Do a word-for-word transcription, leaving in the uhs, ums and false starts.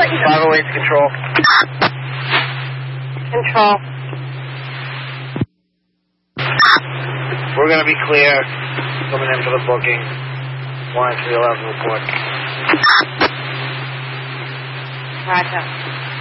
five oh eight to control. Control. We're going to be clear. Coming in for the booking. one three eleven report. Roger.